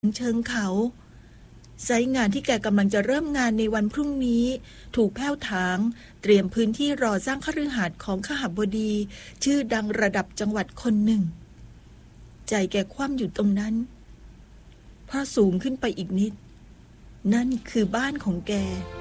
เชิงเขาไซต์งานที่แกกำลังจะเริ่มงานในวันพรุ่งนี้ถูกแผ้วถางเตรียมพื้นที่รอสร้างคฤหาสน์ของขหบดีชื่อดังระดับจังหวัดคนหนึ่งใจแกคว่ำอยู่ตรงนั้นเพราะสูงขึ้นไปอีกนิดนั่นคือบ้านของแก